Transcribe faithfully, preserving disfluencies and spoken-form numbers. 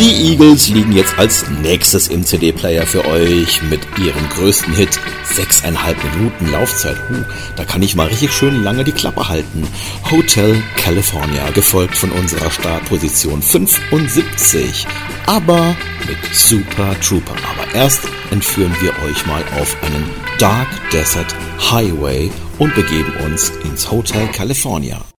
Die Eagles liegen jetzt als nächstes im C D-Player für euch mit ihrem größten Hit. Sechseinhalb Minuten Laufzeit. Huh, da kann ich mal richtig schön lange die Klappe halten. Hotel California, gefolgt von unserer Startposition fünfundsiebzig. Aber mit Super Trooper. Aber erst entführen wir euch mal auf einen Dark Desert Highway und begeben uns ins Hotel California.